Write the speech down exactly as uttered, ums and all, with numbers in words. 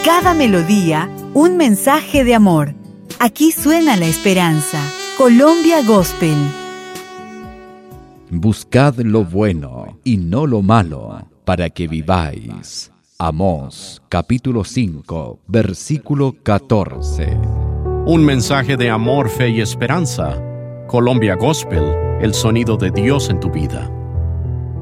cada melodía, un mensaje de amor. Aquí suena la esperanza. Colombia Gospel. Buscad lo bueno y no lo malo, para que viváis. Amós, capítulo cinco, versículo catorce. Un mensaje de amor, fe y esperanza. Colombia Gospel, el sonido de Dios en tu vida.